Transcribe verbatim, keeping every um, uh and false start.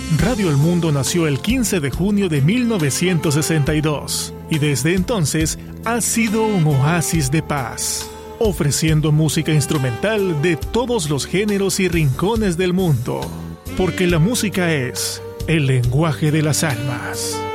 Radio El Mundo nació el quince de junio de mil novecientos sesenta y dos y desde entonces ha sido un oasis de paz, ofreciendo música instrumental de todos los géneros y rincones del mundo, porque la música es el lenguaje de las almas.